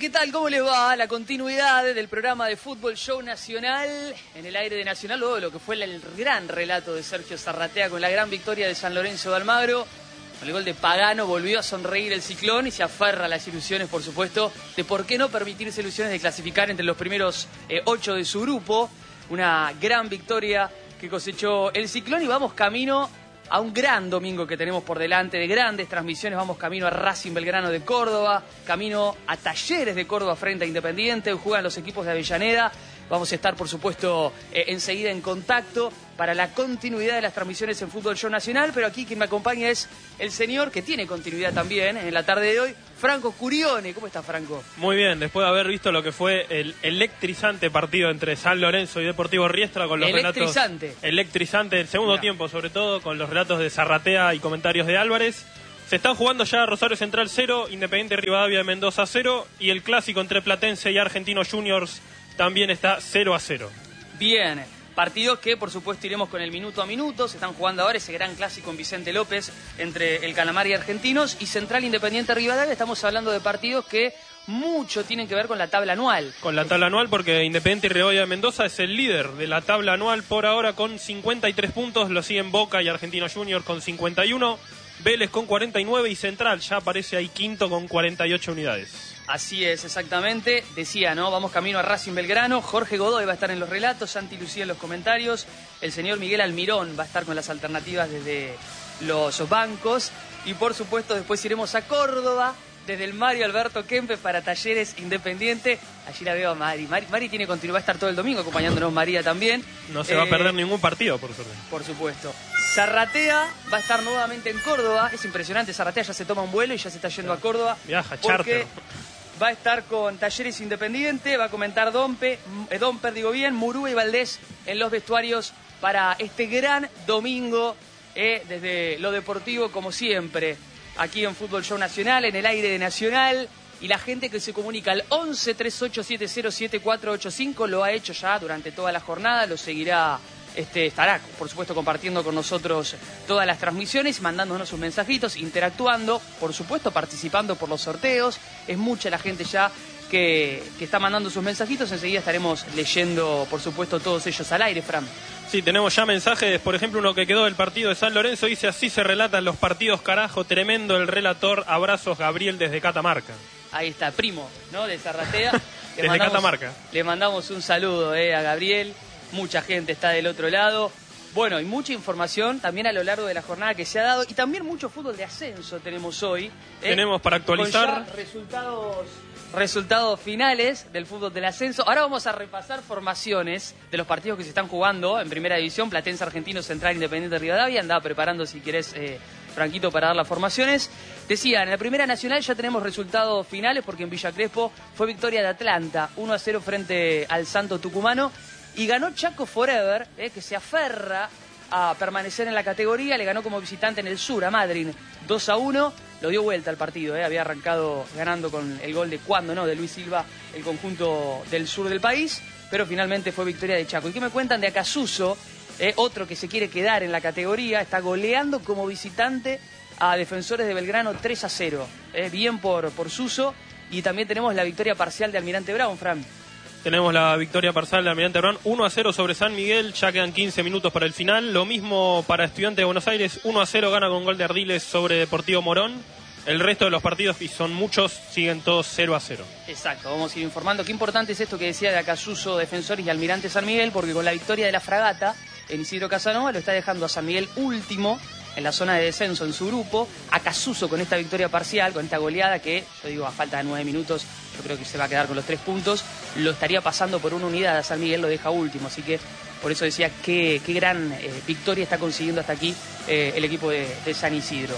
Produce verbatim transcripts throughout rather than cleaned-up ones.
¿qué tal? ¿Cómo les va? La continuidad del programa de Fútbol Show Nacional en el aire de Nacional, luego de lo que fue el gran relato de Sergio Zarratea con la gran victoria de San Lorenzo de Almagro. Con el gol de Pagano volvió a sonreír el Ciclón y se aferra a las ilusiones, por supuesto, de por qué no permitirse ilusiones de clasificar entre los primeros eh, ocho de su grupo. Una gran victoria que cosechó el Ciclón y vamos camino a un gran domingo que tenemos por delante, de grandes transmisiones. Vamos camino a Racing Belgrano de Córdoba, camino a Talleres de Córdoba frente a Independiente. Juegan los equipos de Avellaneda. Vamos a estar, por supuesto, eh, enseguida en contacto para la continuidad de las transmisiones en Fútbol Show Nacional. Pero aquí quien me acompaña es el señor que tiene continuidad también en la tarde de hoy, Franco Curione. ¿Cómo está, Franco? Muy bien, después de haber visto lo que fue el electrizante partido entre San Lorenzo y Deportivo Riestra con los electrizante. relatos... Electrizante. El segundo Mirá. tiempo, sobre todo, con los relatos de Zarratea y comentarios de Álvarez. Se están jugando ya Rosario Central cero, Independiente Rivadavia de Mendoza cero, y el clásico entre Platense y Argentinos Juniors también está cero a cero. Bien, partidos que por supuesto iremos con el minuto a minuto. Se están jugando ahora ese gran clásico en Vicente López entre el Calamar y Argentinos y Central Independiente Rivadavia. Estamos hablando de partidos que mucho tienen que ver con la tabla anual. Con la tabla anual, porque Independiente Rivadavia de Mendoza es el líder de la tabla anual por ahora con cincuenta y tres puntos. Lo siguen Boca y Argentinos Juniors con cincuenta y uno. Vélez con cuarenta y nueve y Central ya aparece ahí quinto con cuarenta y ocho unidades. Así es, exactamente. Decía, ¿no? Vamos camino a Racing Belgrano. Jorge Godoy va a estar en los relatos, Santi Lucía en los comentarios. El señor Miguel Almirón va a estar con las alternativas desde los bancos. Y por supuesto después iremos a Córdoba, desde el Mario Alberto Kempes para Talleres Independiente. Allí la veo a Mari. Mari, Mari tiene continuidad, va a estar todo el domingo acompañándonos, María también. No se eh, va a perder ningún partido, por suerte. Por supuesto. Zarratea va a estar nuevamente en Córdoba. Es impresionante, Zarratea ya se toma un vuelo y ya se está yendo a Córdoba. Viaja, porque charter. Va a estar con Talleres Independiente, va a comentar Dompe, eh, Domper, digo bien, Murúa y Valdés en los vestuarios para este gran domingo, eh, desde lo deportivo, como siempre, aquí en Fútbol Show Nacional, en el aire de Nacional. Y la gente que se comunica al once, treinta y ocho, setenta, siete cuatro ocho cinco lo ha hecho ya durante toda la jornada, lo seguirá, este, estará por supuesto compartiendo con nosotros todas las transmisiones, mandándonos sus mensajitos, interactuando, por supuesto participando por los sorteos. Es mucha la gente ya que, que está mandando sus mensajitos, enseguida estaremos leyendo por supuesto todos ellos al aire, Fran. Sí, tenemos ya mensajes, por ejemplo uno que quedó del partido de San Lorenzo, dice: así se relatan los partidos, carajo, tremendo el relator, abrazos Gabriel desde Catamarca. Ahí está, primo, ¿no? De Zarratea. Le Desde mandamos, Catamarca. Le mandamos un saludo eh, a Gabriel. Mucha gente está del otro lado. Bueno, y mucha información también a lo largo de la jornada que se ha dado. Y también mucho fútbol de ascenso tenemos hoy. ¿eh? Tenemos para actualizar. Con ya resultados, resultados finales del fútbol del ascenso. Ahora vamos a repasar formaciones de los partidos que se están jugando en Primera División. Platense, Argentino, Central, Independiente, Rivadavia. Andaba preparando, si querés, eh, Franquito, para dar las formaciones. Decía, en la Primera Nacional ya tenemos resultados finales porque en Villa Crespo fue victoria de Atlanta, uno a cero frente al Santo Tucumano. Y ganó Chaco Forever, eh, que se aferra a permanecer en la categoría. Le ganó como visitante en el sur a Madryn dos a uno. Lo dio vuelta al partido, eh. Había arrancado ganando con el gol de cuando, ¿no? De Luis Silva, el conjunto del sur del país. Pero finalmente fue victoria de Chaco. ¿Y qué me cuentan de Acasuso? Eh, otro que se quiere quedar en la categoría. Está goleando como visitante a Defensores de Belgrano tres a cero. Eh, bien por, por Suso. Y también tenemos la victoria parcial de Almirante Brown, Fran. Tenemos la victoria parcial de Almirante Brown, uno a cero sobre San Miguel, ya quedan quince minutos para el final. Lo mismo para Estudiantes de Buenos Aires, uno a cero gana con gol de Ardiles sobre Deportivo Morón. El resto de los partidos, y son muchos, siguen todos cero a cero. Exacto, vamos a ir informando. Qué importante es esto que decía de Acasuso, Defensores y Almirante San Miguel, porque con la victoria de la Fragata, en Isidro Casanova lo está dejando a San Miguel último en la zona de descenso en su grupo. Acasuso con esta victoria parcial, con esta goleada que, yo digo, a falta de nueve minutos, yo creo que se va a quedar con los tres puntos, lo estaría pasando por una unidad a San Miguel, lo deja último, así que por eso decía qué, qué gran eh, victoria está consiguiendo hasta aquí eh, el equipo de, de San Isidro.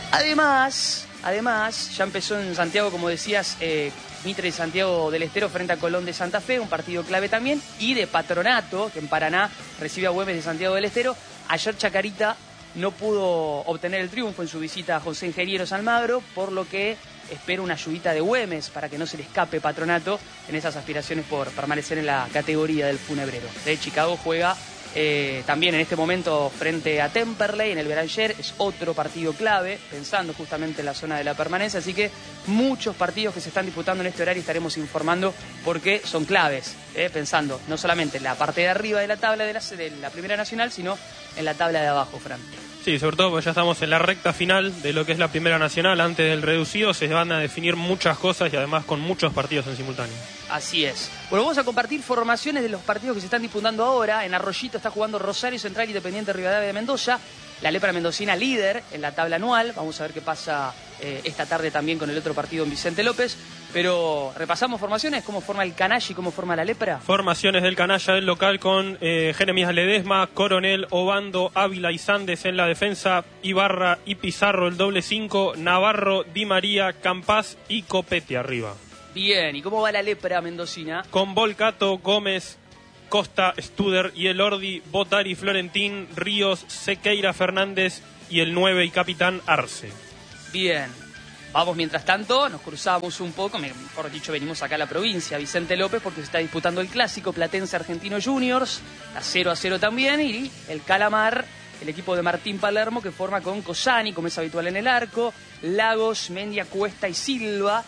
Además, además, ya empezó en Santiago, como decías, eh, Mitre de Santiago del Estero frente a Colón de Santa Fe, un partido clave también, y de Patronato, que en Paraná recibe a Güemes de Santiago del Estero. Ayer Chacarita no pudo obtener el triunfo en su visita a José Ingenieros Almagro, por lo que espera una ayudita de Güemes para que no se le escape Patronato en esas aspiraciones por permanecer en la categoría del funebrero. De Chicago juega eh, también en este momento frente a Temperley en el Beranger, es otro partido clave, pensando justamente en la zona de la permanencia, así que muchos partidos que se están disputando en este horario estaremos informando porque son claves, eh, pensando no solamente en la parte de arriba de la tabla de la, de la Primera Nacional, sino en la tabla de abajo, Fran. Sí, sobre todo porque ya estamos en la recta final de lo que es la Primera Nacional. Antes del reducido se van a definir muchas cosas y además con muchos partidos en simultáneo. Así es. Bueno, vamos a compartir formaciones de los partidos que se están disputando ahora. En Arroyito está jugando Rosario Central Independiente Rivadavia de Mendoza. La Lepra Mendocina líder en la tabla anual. Vamos a ver qué pasa eh, esta tarde también con el otro partido en Vicente López. Pero repasamos formaciones, cómo forma el Canalla y cómo forma la Lepra. Formaciones del Canalla del local con eh, Jeremías Ledesma, Coronel, Obando, Ávila y Sandes en la defensa, Ibarra y Pizarro el doble cinco, Navarro, Di María, Campás y Copete arriba. Bien, ¿y cómo va la Lepra mendocina? Con Volcato, Gómez, Costa, Studer y el Ordi, Botari, Florentín, Ríos, Sequeira, Fernández y el nueve y capitán Arce. Bien, vamos mientras tanto, nos cruzamos un poco, mejor dicho, venimos acá a la provincia, Vicente López, porque se está disputando el clásico Platense Argentino Juniors, a cero a cero también, y el Calamar, el equipo de Martín Palermo, que forma con Cosani, como es habitual en el arco, Lagos, Mendia, Cuesta y Silva,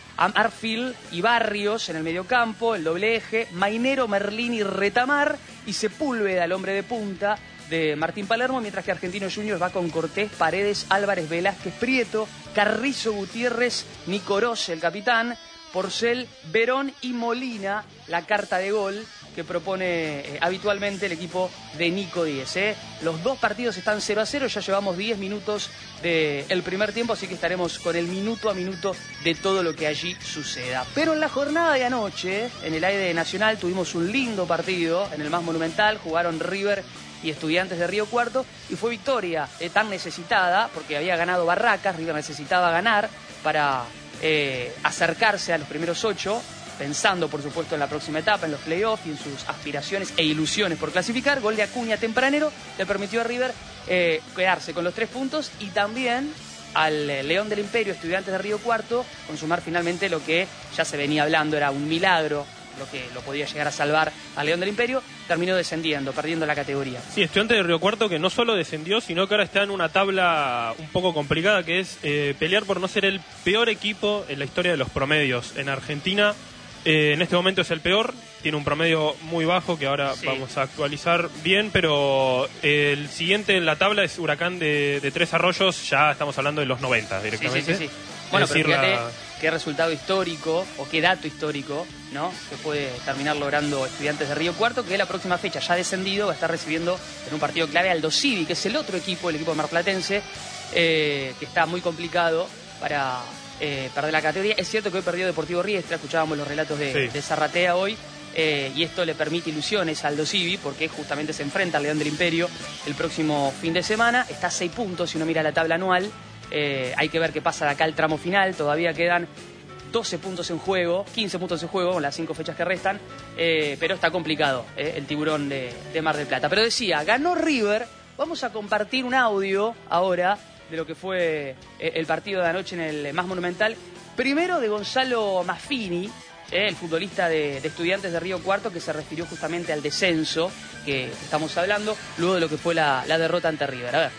Arfield y Barrios en el mediocampo, el doble eje, Mainero, Merlín y Retamar, y Sepúlveda, el hombre de punta de Martín Palermo, mientras que Argentino Juniors va con Cortés, Paredes, Álvarez, Velázquez, Prieto, Carrizo, Gutiérrez, Nicorós, el capitán, Porcel, Verón y Molina, la carta de gol que propone eh, habitualmente el equipo de Nico Díez. ¿eh? Los dos partidos están cero a cero, ya llevamos diez minutos del primer tiempo, así que estaremos con el minuto a minuto de todo lo que allí suceda. Pero en la jornada de anoche, en el aire nacional, tuvimos un lindo partido en el más monumental, jugaron River y Estudiantes de Río Cuarto, y fue victoria eh, tan necesitada, porque había ganado Barracas, River necesitaba ganar para eh, acercarse a los primeros ocho, pensando por supuesto en la próxima etapa, en los playoffs y en sus aspiraciones e ilusiones por clasificar. Gol de Acuña tempranero le permitió a River eh, quedarse con los tres puntos, y también al eh, León del Imperio, Estudiantes de Río Cuarto, consumar finalmente lo que ya se venía hablando, era un milagro lo que lo podía llegar a salvar al León del Imperio. Terminó descendiendo, perdiendo la categoría. Sí, Estudiantes de Río Cuarto que no solo descendió, sino que ahora está en una tabla un poco complicada, que es eh, pelear por no ser el peor equipo en la historia de los promedios en Argentina. Eh, en este momento es el peor, tiene un promedio muy bajo que ahora sí vamos a actualizar bien, pero eh, el siguiente en la tabla es Huracán de, de Tres Arroyos, ya estamos hablando de los noventa directamente. Sí, sí, sí, sí. Bueno, es pero decir, fíjate la... qué resultado histórico o qué dato histórico, ¿no?, que puede terminar logrando Estudiantes de Río Cuarto, que la próxima fecha, ya descendido, va a estar recibiendo en un partido clave Aldo Civi, que es el otro equipo, el equipo marplatense, eh, que está muy complicado para eh, perder la categoría. Es cierto que hoy perdió Deportivo Riestra, escuchábamos los relatos de, sí. de Zarratea hoy, eh, y esto le permite ilusiones a Aldo Civi, porque justamente se enfrenta al León del Imperio el próximo fin de semana. Está a seis puntos si uno mira la tabla anual. Eh, hay que ver qué pasa de acá al tramo final, todavía quedan doce puntos en juego, quince puntos en juego con las cinco fechas que restan, eh, pero está complicado eh, el tiburón de, de Mar del Plata. Pero decía, ganó River. Vamos a compartir un audio ahora de lo que fue eh, el partido de anoche en el Más Monumental. Primero de Gonzalo Maffini, eh, el futbolista de, de Estudiantes de Río Cuarto, que se refirió justamente al descenso que estamos hablando, luego de lo que fue la, la derrota ante River. A ver.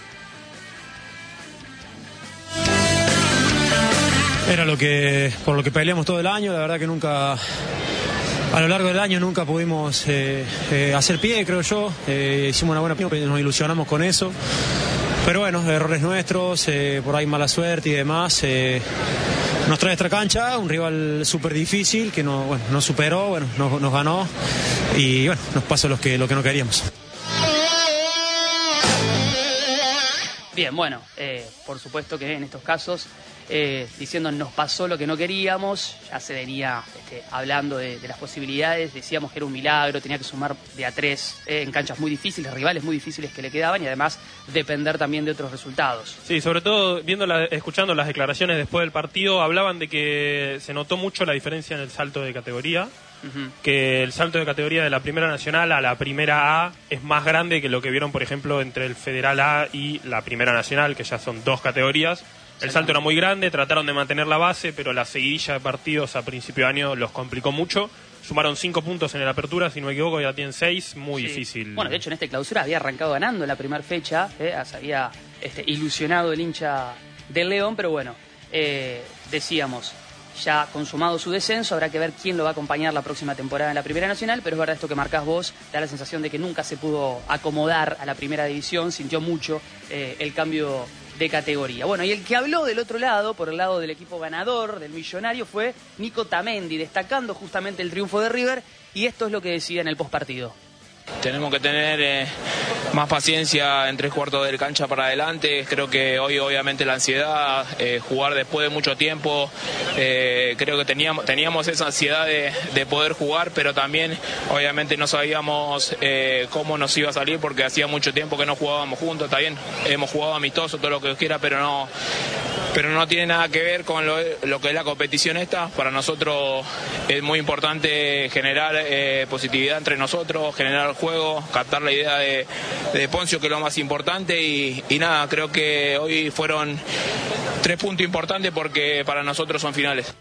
Era lo que por lo que peleamos todo el año. La verdad que nunca, a lo largo del año nunca pudimos eh, eh, hacer pie, creo yo. Eh, hicimos una buena pie, nos ilusionamos con eso. Pero bueno, errores nuestros, eh, por ahí mala suerte y demás. Eh, nos trae esta cancha, un rival súper difícil que no, bueno, nos superó, bueno, nos, nos ganó y bueno, nos pasó lo que, lo que no queríamos. Bien, bueno, eh, por supuesto que en estos casos, eh, diciendo nos pasó lo que no queríamos, ya se venía este, hablando de, de las posibilidades, decíamos que era un milagro, tenía que sumar de a tres eh, en canchas muy difíciles, rivales muy difíciles que le quedaban, y además depender también de otros resultados. Sí, sobre todo viendo la, escuchando las declaraciones después del partido, hablaban de que se notó mucho la diferencia en el salto de categoría. Uh-huh. Que el salto de categoría de la Primera Nacional a la Primera A es más grande que lo que vieron, por ejemplo, entre el Federal A y la Primera Nacional, que ya son dos categorías, El salto era muy grande, trataron de mantener la base, pero la seguidilla de partidos a principio de año los complicó mucho. Sumaron cinco puntos en el apertura, si no me equivoco, ya tienen seis, muy sí. difícil. Bueno, de hecho en esta clausura había arrancado ganando la primera fecha, eh, se había este, ilusionado el hincha del León, pero bueno, eh, decíamos, ya consumado su descenso, habrá que ver quién lo va a acompañar la próxima temporada en la Primera Nacional, pero es verdad esto que marcás vos, da la sensación de que nunca se pudo acomodar a la Primera División, sintió mucho eh, el cambio de categoría. Bueno, y el que habló del otro lado, por el lado del equipo ganador, del millonario, fue Nico Tamendi, destacando justamente el triunfo de River, y esto es lo que decía en el postpartido. Tenemos que tener eh, más paciencia en tres cuartos del cancha para adelante. Creo que hoy obviamente la ansiedad, eh, jugar después de mucho tiempo, eh, creo que teníamos, teníamos esa ansiedad de, de poder jugar, pero también obviamente no sabíamos eh, cómo nos iba a salir porque hacía mucho tiempo que no jugábamos juntos. Está bien, hemos jugado amistoso, todo lo que quiera, pero no, pero no tiene nada que ver con lo, lo que es la competición esta. Para nosotros es muy importante generar eh, positividad entre nosotros, generar juego, captar la idea de, de Poncio, que es lo más importante, y, y nada, creo que hoy fueron tres puntos importantes porque para nosotros son finales.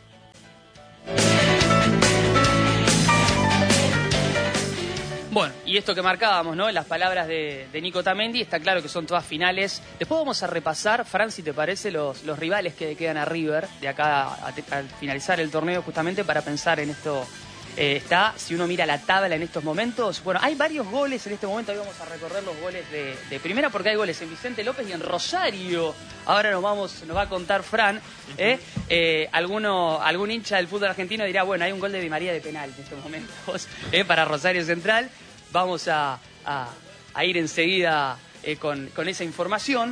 Bueno, y esto que marcábamos, ¿no? Las palabras de, de Nico Tamendi, está claro que son todas finales. Después vamos a repasar, Fran, si te parece, los, los rivales que quedan a River de acá al finalizar el torneo, justamente para pensar en esto. Eh, está, si uno mira la tabla en estos momentos, bueno, hay varios goles en este momento, ahí vamos a recorrer los goles de, de primera, porque hay goles en Vicente López y en Rosario. Ahora nos vamos, nos va a contar Fran, ¿eh? Eh, alguno, algún hincha del fútbol argentino dirá, bueno, hay un gol de Di María de penal en estos momentos, ¿eh? Para Rosario Central. Vamos a, a, a ir enseguida eh, con, con esa información.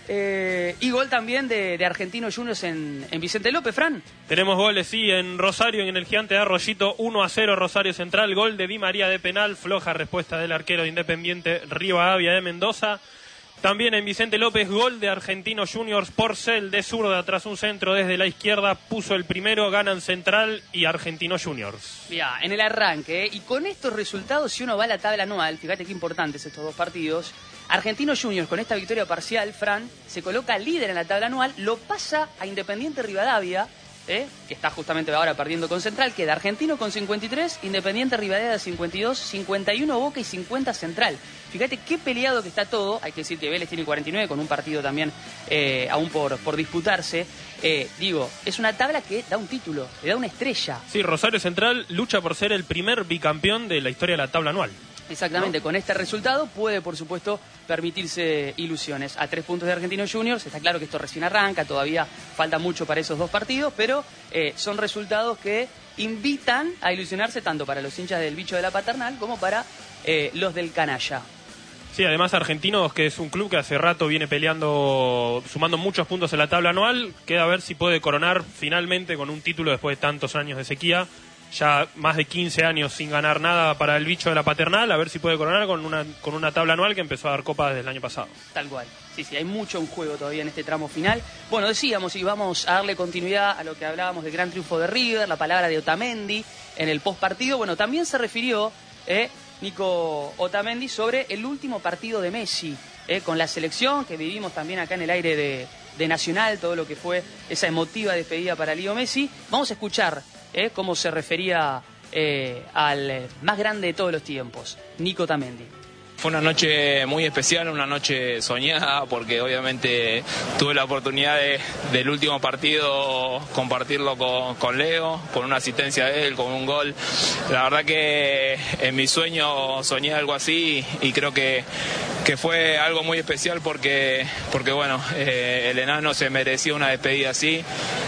Eh, y gol también de, de Argentinos Juniors en, en Vicente López, Fran. Tenemos goles, sí, en Rosario, en el Gigante de Arroyito, uno a cero Rosario Central, gol de Di María de penal, floja respuesta del arquero de Independiente Rivadavia de Mendoza. También en Vicente López, gol de Argentinos Juniors, Porcel de zurda tras un centro desde la izquierda, puso el primero, ganan Central y Argentinos Juniors. Mira, en el arranque, ¿eh? Y con estos resultados, si uno va a la tabla anual, fíjate qué importantes estos dos partidos, Argentinos Juniors con esta victoria parcial, Fran, se coloca líder en la tabla anual, lo pasa a Independiente Rivadavia, ¿eh? Que está justamente ahora perdiendo con Central, queda Argentino con cincuenta y tres, Independiente Rivadavia cincuenta y dos, cincuenta y uno Boca y cincuenta Central. Fíjate qué peleado que está todo, hay que decir que Vélez tiene cuarenta y nueve con un partido también eh, aún por, por disputarse. Eh, digo, es una tabla que da un título, le da una estrella. Sí, Rosario Central lucha por ser el primer bicampeón de la historia de la tabla anual. Exactamente, ¿no? Con este resultado puede, por supuesto, permitirse ilusiones. A tres puntos de Argentinos Juniors, está claro que esto recién arranca, todavía falta mucho para esos dos partidos, pero eh, son resultados que invitan a ilusionarse tanto para los hinchas del bicho de la paternal como para eh, los del canalla. Sí, además Argentinos, que es un club que hace rato viene peleando, sumando muchos puntos en la tabla anual, queda a ver si puede coronar finalmente con un título después de tantos años de sequía. Ya más de quince años sin ganar nada para el bicho de la paternal, a ver si puede coronar con una con una tabla anual que empezó a dar copas desde el año pasado. Tal cual. Sí, sí, hay mucho en juego todavía en este tramo final. Bueno, decíamos, y vamos a darle continuidad a lo que hablábamos del gran triunfo de River, la palabra de Otamendi en el postpartido. Bueno, también se refirió eh, Nico Otamendi sobre el último partido de Messi eh, con la selección, que vivimos también acá en el aire de, de Nacional, todo lo que fue esa emotiva despedida para Leo Messi. Vamos a escuchar Eh, cómo se refería eh, al más grande de todos los tiempos, Nico Tamendi. Fue una noche muy especial, una noche soñada, porque obviamente tuve la oportunidad de, del último partido compartirlo con, con Leo, con una asistencia de él, con un gol. La verdad que en mi sueño soñé algo así y creo que, que fue algo muy especial porque, porque bueno, eh, el enano se merecía una despedida así.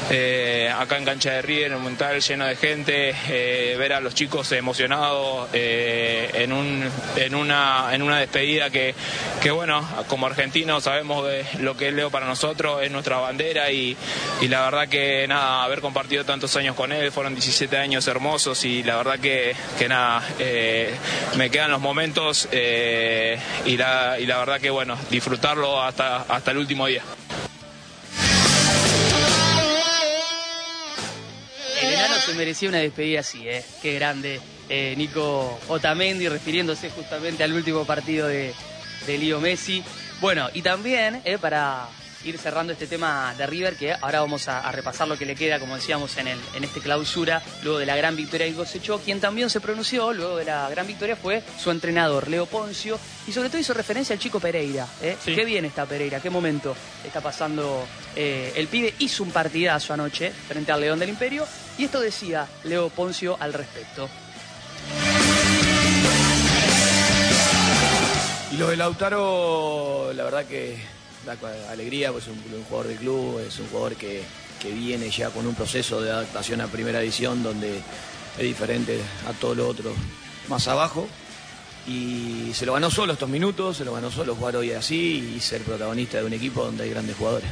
Eh, acá en cancha de River, en un Monumental lleno de gente, eh, ver a los chicos emocionados eh, en, un, en una... En una despedida que, que bueno, como argentinos sabemos de lo que es Leo para nosotros, es nuestra bandera y, y la verdad que nada, haber compartido tantos años con él, fueron diecisiete años hermosos y la verdad que, que nada, eh, me quedan los momentos eh, y, la, y la verdad que bueno, disfrutarlo hasta, hasta el último día. El enano se merecía una despedida así, ¿eh? Qué grande. Eh, Nico Otamendi refiriéndose justamente al último partido de, de Leo Messi. Bueno, y también eh, para ir cerrando este tema de River, que ahora vamos a, a repasar lo que le queda, como decíamos, en, el, en este clausura, luego de la gran victoria que cosechó. Quien también se pronunció luego de la gran victoria fue su entrenador, Leo Ponzio, y sobre todo hizo referencia al chico Pereira. ¿eh? Sí. Qué bien está Pereira, qué momento está pasando eh, el pibe. Hizo un partidazo anoche frente al León del Imperio, y esto decía Leo Ponzio al respecto. Y lo de Lautaro, la verdad que da alegría, pues es un, un jugador del club, es un jugador que, que viene ya con un proceso de adaptación a primera división donde es diferente a todo lo otro más abajo. Y se lo ganó solo estos minutos, se lo ganó solo jugar hoy así y ser protagonista de un equipo donde hay grandes jugadores.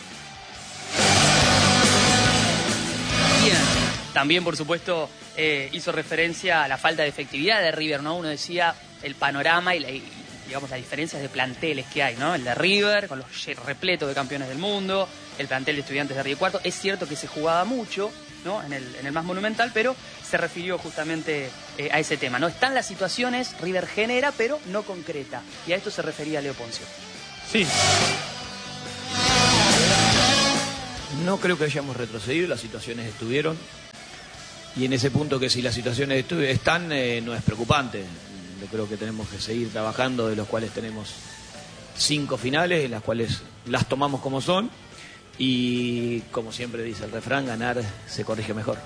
Bien. También, por supuesto, eh, hizo referencia a la falta de efectividad de River, ¿no? Uno decía el panorama y, la, y digamos las diferencias de planteles que hay, ¿no? El de River, con los repletos de campeones del mundo, el plantel de Estudiantes de Río Cuarto. Es cierto que se jugaba mucho, ¿no? En el, en el más monumental, pero se refirió justamente eh, a ese tema, ¿no? Están las situaciones, River genera, pero no concreta. Y a esto se refería Leo Ponzio. Sí. No creo que hayamos retrocedido, las situaciones estuvieron. Y en ese punto que si las situaciones estu- están, eh, no es preocupante. Yo creo que tenemos que seguir trabajando, de los cuales tenemos cinco finales, en las cuales las tomamos como son. Y como siempre dice el refrán, ganar se corrige mejor.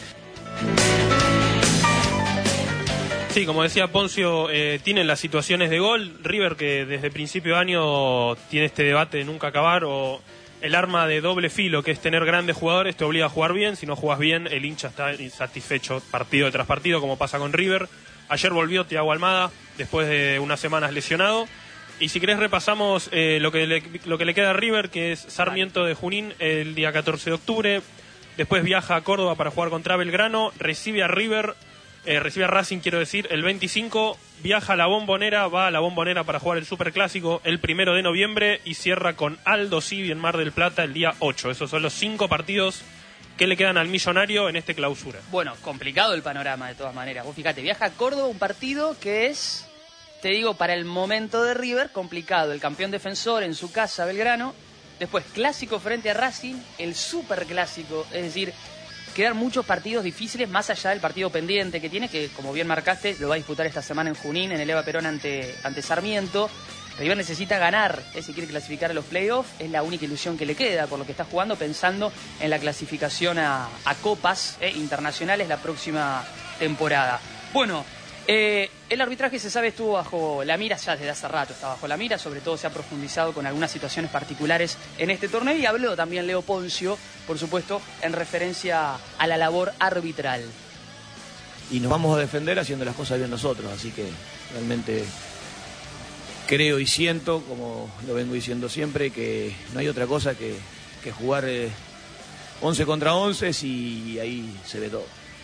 Sí, como decía Ponzio, eh, tienen las situaciones de gol. River, que desde principio de año tiene este debate de nunca acabar, o el arma de doble filo, que es tener grandes jugadores, te obliga a jugar bien. Si no juegas bien, el hincha está insatisfecho partido tras partido, como pasa con River. Ayer volvió Thiago Almada, después de unas semanas lesionado. Y si querés repasamos eh, lo, que le, lo que le queda a River, que es Sarmiento de Junín el día catorce de octubre. Después viaja a Córdoba para jugar contra Belgrano. Recibe a River, eh, recibe a Racing, quiero decir, el veinticinco. Viaja a la Bombonera, va a la Bombonera para jugar el Superclásico el primero de noviembre. Y cierra con Aldo Civi en Mar del Plata el día ocho. Esos son los cinco partidos que le quedan al Millonario en este clausura. Bueno, complicado el panorama de todas maneras. Vos fíjate, viaja a Córdoba, un partido que es, te digo, para el momento de River, complicado. El campeón defensor en su casa, Belgrano. Después, clásico frente a Racing, el superclásico. Es decir, quedan muchos partidos difíciles, más allá del partido pendiente que tiene, que como bien marcaste, lo va a disputar esta semana en Junín, en el Eva Perón ante, ante Sarmiento. River necesita ganar, eh, si quiere clasificar a los playoffs, es la única ilusión que le queda por lo que está jugando, pensando en la clasificación a, a copas eh, internacionales la próxima temporada. Bueno, eh, el arbitraje, se sabe, estuvo bajo la mira ya desde hace rato, está bajo la mira, sobre todo se ha profundizado con algunas situaciones particulares en este torneo, y habló también Leo Ponzio, por supuesto, en referencia a la labor arbitral. Y nos vamos a defender haciendo las cosas bien nosotros, así que realmente creo y siento, como lo vengo diciendo siempre, que no hay otra cosa que, que jugar eh, once contra once, y ahí se ve todo.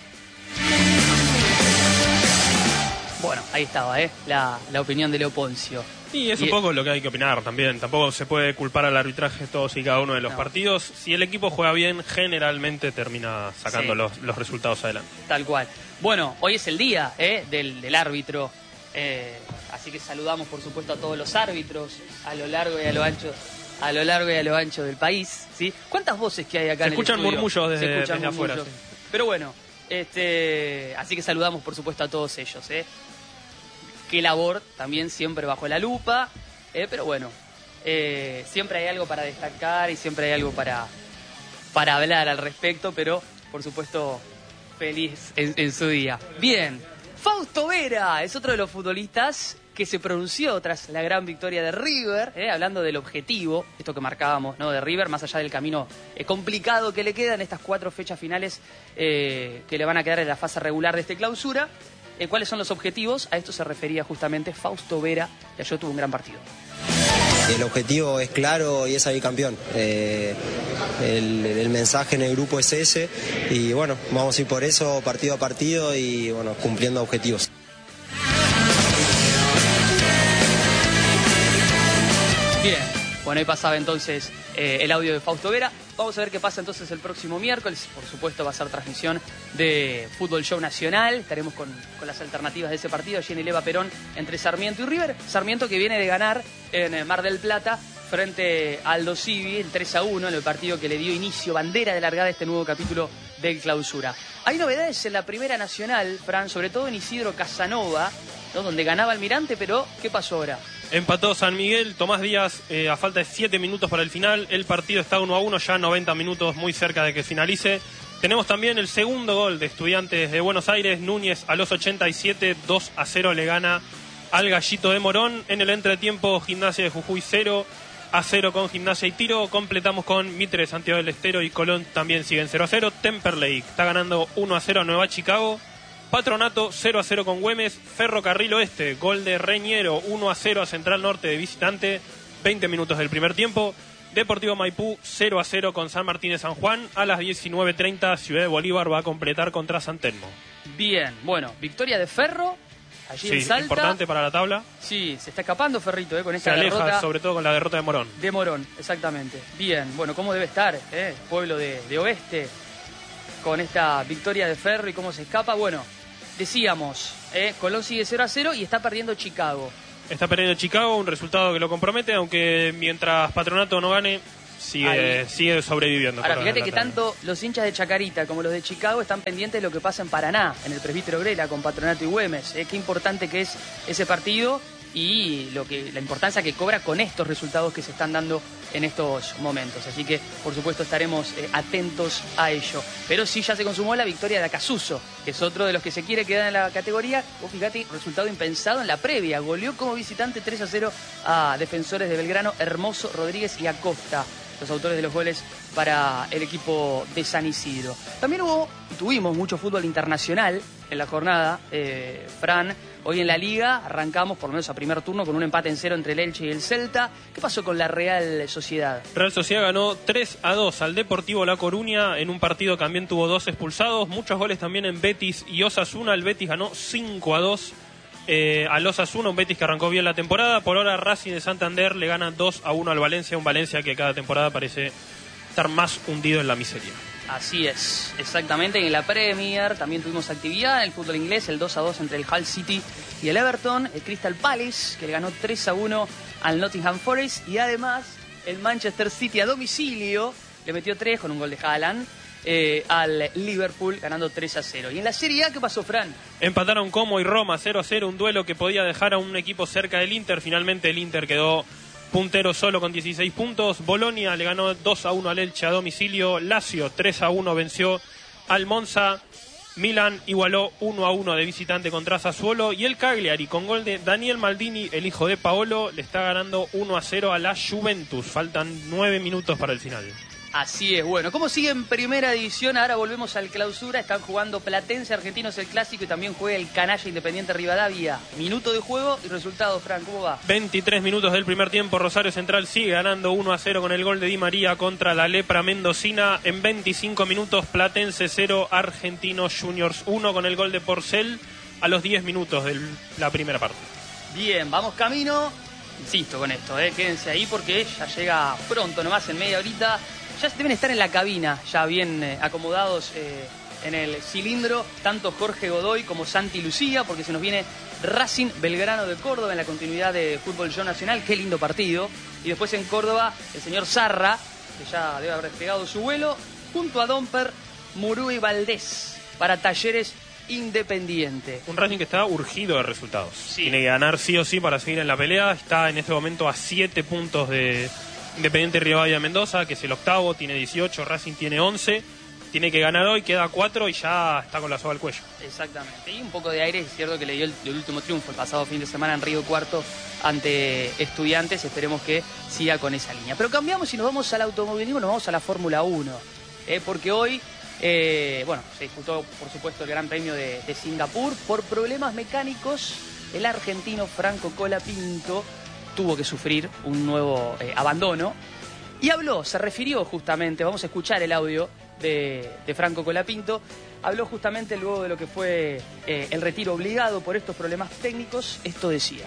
Bueno, ahí estaba, ¿eh? la, la opinión de Leo Ponzio. Y es Y- un poco lo que hay que opinar también. Tampoco se puede culpar al arbitraje todos y cada uno de los No. partidos. Si el equipo juega bien, generalmente termina sacando Sí. los, los resultados adelante. Tal cual. Bueno, hoy es el día ¿eh? del, del árbitro, eh, así que saludamos por supuesto a todos los árbitros a lo largo y a lo ancho, a lo largo y a lo ancho del país, ¿sí? ¿Cuántas voces que hay acá Se en escuchan el estudio? murmullos desde- Se escuchan desde afuera, murmullos. sí. Pero bueno, este, así que saludamos por supuesto a todos ellos, ¿eh? Qué labor, también siempre bajo la lupa, ¿eh? Pero bueno, eh, siempre hay algo para destacar y siempre hay algo para, para hablar al respecto, pero por supuesto feliz en, en su día. Bien, Fausto Vera es otro de los futbolistas que se pronunció tras la gran victoria de River, ¿eh? Hablando del objetivo, esto que marcábamos, ¿no? De River, más allá del camino eh, complicado que le queda en estas cuatro fechas finales eh, que le van a quedar en la fase regular de este clausura. Eh, ¿Cuáles son los objetivos? A esto se refería justamente Fausto Vera, que ayer tuvo un gran partido. El objetivo es claro y es salir campeón. Eh, el, el mensaje en el grupo es ese y bueno, vamos a ir por eso partido a partido y bueno, cumpliendo objetivos. Bien, bueno, ahí pasaba entonces eh, el audio de Fausto Vera. Vamos a ver qué pasa entonces el próximo miércoles. Por supuesto va a ser transmisión de Fútbol Show Nacional. Estaremos con, con las alternativas de ese partido allí en el Eva Perón entre Sarmiento y River. Sarmiento que viene de ganar en eh, Mar del Plata frente al Aldo Civi, el tres a uno, en el partido que le dio inicio, bandera de largada, este nuevo capítulo del Clausura. Hay novedades en la Primera Nacional, Fran, sobre todo en Isidro Casanova, ¿no?, donde ganaba Almirante, pero ¿qué pasó ahora? Empató San Miguel, Tomás Díaz, eh, a falta de siete minutos para el final. El partido está uno a uno, ya noventa minutos, muy cerca de que finalice. Tenemos también el segundo gol de Estudiantes de Buenos Aires. Núñez a los ochenta y siete, dos a cero le gana al Gallito de Morón. En el entretiempo, Gimnasia de Jujuy cero a cero con Gimnasia y Tiro. Completamos con Mitre, Santiago del Estero y Colón también siguen cero a cero. Temperley está ganando uno a cero a Nueva Chicago. Patronato cero a cero con Güemes. Ferrocarril Oeste, gol de Reñero, uno a cero a Central Norte de visitante, veinte minutos del primer tiempo. Deportivo Maipú cero a cero con San Martín de San Juan. A las diecinueve treinta Ciudad de Bolívar va a completar contra San Telmo. Bien, bueno, victoria de Ferro allí Sí, en Salta. importante para la tabla. Sí, se está escapando Ferrito, ¿eh? Con Se esta aleja derrota sobre todo con la derrota de Morón. de Morón, exactamente. Bien, bueno, cómo debe estar, ¿eh? Pueblo de, de Oeste con esta victoria de Ferro y cómo se escapa. Bueno, decíamos, ¿eh? Colón sigue cero a cero y está perdiendo Chicago. Está perdiendo Chicago, un resultado que lo compromete, aunque mientras Patronato no gane, sigue, sigue sobreviviendo. Ahora, por fíjate la que tabla. tanto los hinchas de Chacarita como los de Chicago están pendientes de lo que pasa en Paraná, en el Presbítero Grela, con Patronato y Güemes. ¿eh? Qué importante que es ese partido y lo que la importancia que cobra con estos resultados que se están dando en estos momentos. Así que, por supuesto, estaremos eh, atentos a ello. Pero sí ya se consumó la victoria de Acasuso, que es otro de los que se quiere quedar en la categoría. Vos fíjate, resultado impensado en la previa. Goleó como visitante tres a cero a Defensores de Belgrano, Hermoso, Rodríguez y Acosta, los autores de los goles para el equipo de San Isidro. También hubo, tuvimos mucho fútbol internacional en la jornada, eh, Fran. Hoy en la Liga arrancamos, por lo menos a primer turno, con un empate en cero entre el Elche y el Celta. ¿Qué pasó con la Real Sociedad? Real Sociedad ganó tres a dos al Deportivo La Coruña. En un partido también tuvo dos expulsados. Muchos goles también en Betis y Osasuna. El Betis ganó cinco a dos eh, al Osasuna, un Betis que arrancó bien la temporada. Por ahora Racing de Santander le gana dos a uno al Valencia. Un Valencia que cada temporada parece estar más hundido en la miseria. Así es, exactamente. En la Premier también tuvimos actividad en el fútbol inglés, el dos a dos entre el Hull City y el Everton, el Crystal Palace, que le ganó tres a uno al Nottingham Forest, y además el Manchester City a domicilio le metió tres con un gol de Haaland eh, al Liverpool, ganando tres a cero. Y en la Serie A, ¿qué pasó, Fran? Empataron Como y Roma cero a cero, un duelo que podía dejar a un equipo cerca del Inter. Finalmente el Inter quedó puntero solo con dieciséis puntos. Bolonia le ganó dos a uno al Elche a domicilio. Lazio tres a uno venció al Monza. Milan igualó uno a uno de visitante contra Sassuolo. Y el Cagliari, con gol de Daniel Maldini, el hijo de Paolo, le está ganando uno a cero a la Juventus. Faltan nueve minutos para el final. Así es, bueno, ¿cómo sigue en primera división? Ahora volvemos al Clausura, están jugando Platense Argentinos el clásico y también juega el Canalla Independiente Rivadavia. Minuto de juego y resultado, Fran, ¿cómo va? veintitrés minutos del primer tiempo, Rosario Central sigue ganando uno a cero con el gol de Di María contra la Lepra Mendocina. En veinticinco minutos, Platense cero, Argentinos Juniors uno con el gol de Porcel a los diez minutos de la primera parte. Bien, vamos camino, insisto con esto, ¿eh? Quédense ahí porque ya llega pronto, nomás en media horita. Ya deben estar en la cabina, ya bien eh, acomodados eh, en el cilindro, tanto Jorge Godoy como Santi Lucía, porque se nos viene Racing Belgrano de Córdoba en la continuidad de Fútbol Show Nacional. Qué lindo partido. Y después en Córdoba, el señor Zarra, que ya debe haber despegado su vuelo, junto a Domper, Murú y Valdés, para Talleres Independiente. Un Racing que está urgido de resultados. Sí. Tiene que ganar sí o sí para seguir en la pelea. Está en este momento a siete puntos de Independiente Rivadavia Mendoza, que es el octavo, tiene dieciocho, Racing tiene once. Tiene que ganar hoy, queda cuatro y ya está con la soga al cuello. Exactamente. Y un poco de aire, es cierto que le dio el, el último triunfo el pasado fin de semana en Río Cuarto ante Estudiantes. Esperemos que siga con esa línea. Pero cambiamos y nos vamos al automovilismo, nos vamos a la Fórmula uno. Eh, porque hoy, eh, bueno, se disputó por supuesto el Gran Premio de, de Singapur. Por problemas mecánicos, el argentino Franco Colapinto tuvo que sufrir un nuevo eh, abandono. Y habló, se refirió justamente, vamos a escuchar el audio de, de Franco Colapinto, habló justamente luego de lo que fue eh, el retiro obligado por estos problemas técnicos. Esto decía.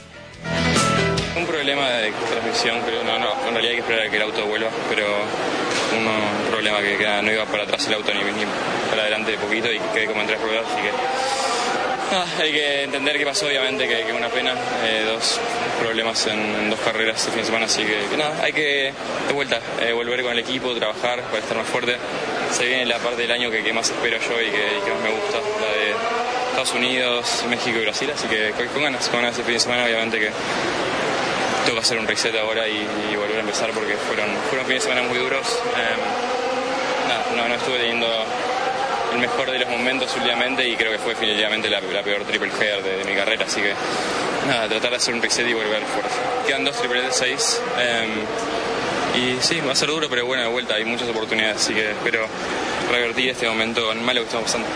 Un problema de transmisión, pero no, no, en realidad hay que esperar a que el auto vuelva, pero uno, un problema que queda, no iba para atrás el auto ni, ni para adelante de poquito y quedé como en tres ruedas, así que Ah, hay que entender qué pasó, obviamente, que, que una pena, eh, dos problemas en, en dos carreras este fin de semana, así que, que nada, hay que de vuelta, eh, volver con el equipo, trabajar para estar más fuerte. Se viene la parte del año que, que más espero yo y que, y que más me gusta, la de Estados Unidos, México y Brasil, así que con, con ganas, con ganas este fin de semana, obviamente que tengo que hacer un reset ahora y, y volver a empezar porque fueron, fueron fines de semana muy duros. Eh, nada, no, no estuve teniendo el mejor de los momentos últimamente y creo que fue definitivamente la, la peor triple header de, de mi carrera, así que nada, tratar de hacer un reset y volver fuerte. Quedan dos triples de seis eh, y sí, va a ser duro, pero bueno, de vuelta hay muchas oportunidades, así que espero revertir este momento malo que estamos pasando.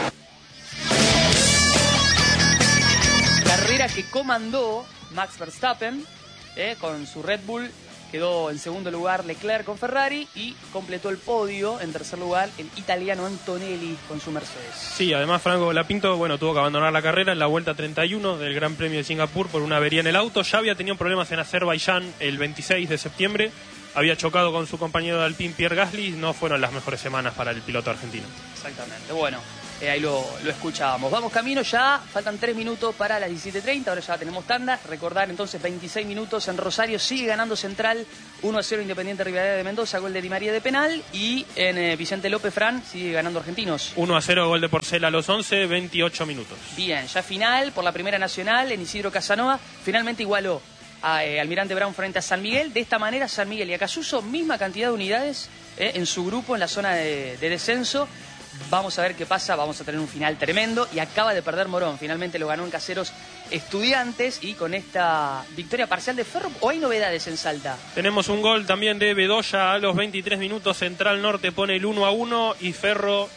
Carrera que comandó Max Verstappen eh, con su Red Bull. Quedó en segundo lugar Leclerc con Ferrari y completó el podio en tercer lugar el italiano Antonelli con su Mercedes. Sí, además Franco Colapinto, bueno, tuvo que abandonar la carrera en la vuelta treinta y uno del Gran Premio de Singapur por una avería en el auto. Ya había tenido problemas en Azerbaiyán el veintiséis de septiembre. Había chocado con su compañero de Alpine Pierre Gasly. No fueron las mejores semanas para el piloto argentino. Exactamente, bueno. Eh, ahí lo, lo escuchábamos. Vamos camino ya, faltan tres minutos para las diecisiete treinta, ahora ya tenemos tanda. Recordar entonces veintiséis minutos en Rosario, sigue ganando Central, uno a cero Independiente Rivadavia de Mendoza, gol de Di María de penal. Y en eh, Vicente López Fran sigue ganando Argentinos. uno a cero, gol de Porcel a los once, veintiocho minutos. Bien, ya final por la Primera Nacional en Isidro Casanova, finalmente igualó a eh, Almirante Brown frente a San Miguel. De esta manera San Miguel y Acasuso, misma cantidad de unidades eh, en su grupo en la zona de, de descenso. Vamos a ver qué pasa, vamos a tener un final tremendo y acaba de perder Morón, finalmente lo ganó en Caseros Estudiantes y con esta victoria parcial de Ferro. ¿O hay novedades en Salta? Tenemos un gol también de Bedoya a los veintitrés minutos, Central Norte pone el uno a uno y Ferro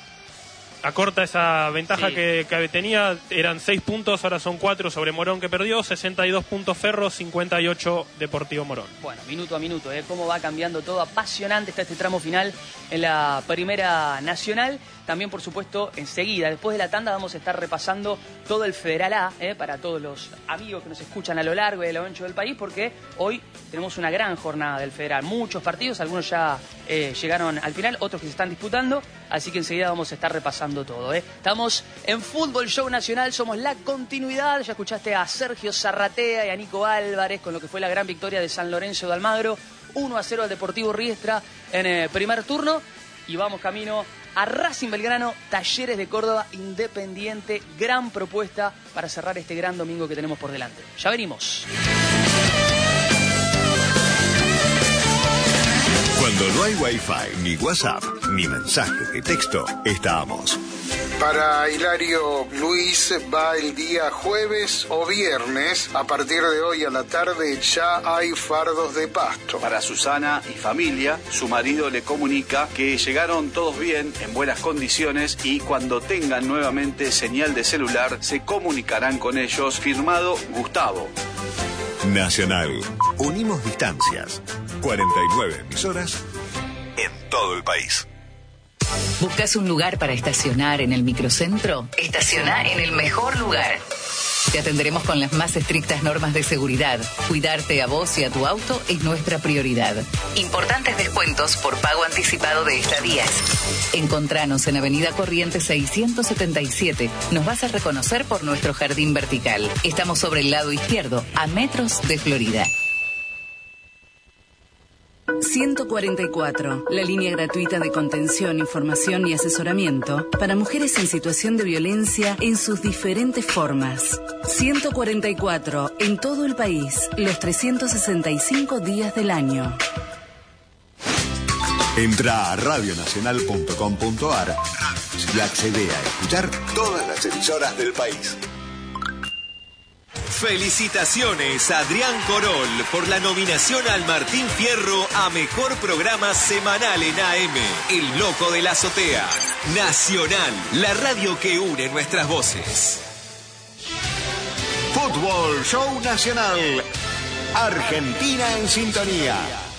acorta esa ventaja sí. que, que tenía, eran seis puntos, ahora son cuatro sobre Morón que perdió, sesenta y dos puntos Ferro, cincuenta y ocho Deportivo Morón. Bueno, minuto a minuto, ¿eh? Cómo va cambiando todo, apasionante está este tramo final en la Primera Nacional. También, por supuesto, enseguida, después de la tanda, vamos a estar repasando todo el Federal A, ¿eh? Para todos los amigos que nos escuchan a lo largo y a lo ancho del país, porque hoy tenemos una gran jornada del Federal. Muchos partidos, algunos ya eh, llegaron al final, otros que se están disputando, así que enseguida vamos a estar repasando todo, ¿eh? Estamos en Fútbol Show Nacional, somos la continuidad. Ya escuchaste a Sergio Zarratea y a Nico Álvarez con lo que fue la gran victoria de San Lorenzo de Almagro, uno a cero al Deportivo Riestra en el primer turno. Y vamos camino a Racing Belgrano, Talleres de Córdoba, Independiente. Gran propuesta para cerrar este gran domingo que tenemos por delante. Ya venimos. Cuando no hay Wi-Fi, ni WhatsApp, ni mensajes de texto, estamos. Para Hilario Luis va el día jueves o viernes. A partir de hoy a la tarde ya hay fardos de pasto. Para Susana y familia, su marido le comunica que llegaron todos bien, en buenas condiciones, y cuando tengan nuevamente señal de celular se comunicarán con ellos. Firmado Gustavo. Nacional. Unimos distancias. cuarenta y nueve emisoras en todo el país. ¿Buscas un lugar para estacionar en el microcentro? Estaciona en el mejor lugar. Te atenderemos con las más estrictas normas de seguridad. Cuidarte a vos y a tu auto es nuestra prioridad. Importantes descuentos por pago anticipado de estadías. Encontranos en Avenida Corrientes seiscientos setenta y siete. Nos vas a reconocer por nuestro jardín vertical. Estamos sobre el lado izquierdo, a metros de Florida. ciento cuarenta y cuatro, la línea gratuita de contención, información y asesoramiento para mujeres en situación de violencia en sus diferentes formas. ciento cuarenta y cuatro, en todo el país, los trescientos sesenta y cinco días del año. Entra a radio nacional punto com punto a r y accede a escuchar todas las emisoras del país. Felicitaciones a Adrián Corol por la nominación al Martín Fierro a Mejor Programa Semanal en A M. El Loco de la Azotea. Nacional, la radio que une nuestras voces. Fútbol Show Nacional. Argentina en sintonía.